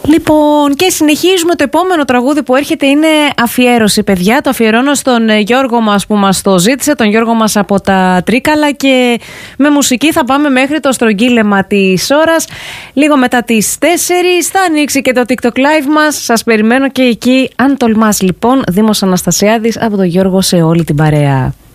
Λοιπόν, και συνεχίζουμε. Το επόμενο τραγούδι που έρχεται είναι αφιέρωση, παιδιά. Το αφιερώνω στον Γιώργο μας που μας το ζήτησε, τον Γιώργο μας από τα Τρίκαλα, και με μουσική θα πάμε μέχρι το στρογγύλεμα της ώρας. Λίγο μετά τις 4 θα ανοίξει και το TikTok Live μας. Σας περιμένω και εκεί, αν τολμάς. Λοιπόν, Δήμος Αναστασιάδης από τον Γιώργο σε όλη την παρέα.